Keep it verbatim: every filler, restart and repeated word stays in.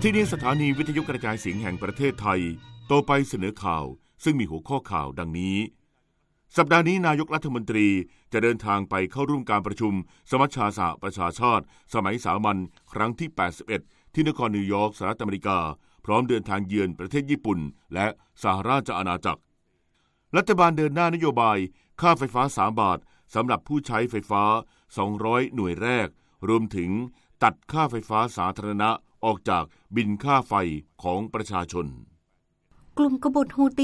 ที่นี่สถานีวิทยุกระจายเสียงแห่งประเทศไทยโตไปเสนอข่าวซึ่งมีหัวข้อข่าวดังนี้สัปดาห์นี้นายกรัฐมนตรีจะเดินทางไปเข้าร่วมการประชุมสมัชชาสหประชาชาติสมัยสามัญครั้งที่แปดสิบเอ็ดที่นครนิวยอร์กสหรัฐอเมริกาพร้อมเดินทางเยือนประเทศญี่ปุ่นและสหราชอาณาจักรรัฐบาลเดินหน้านโยบายค่าไฟฟ้าสามบาทสำหรับผู้ใช้ไฟฟ้าสองร้อยหน่วยแรกรวมถึงตัดค่าไฟฟ้าสาธารณะออกจากบิลค่าไฟของประชาชนกลุ่มกบฏฮูติ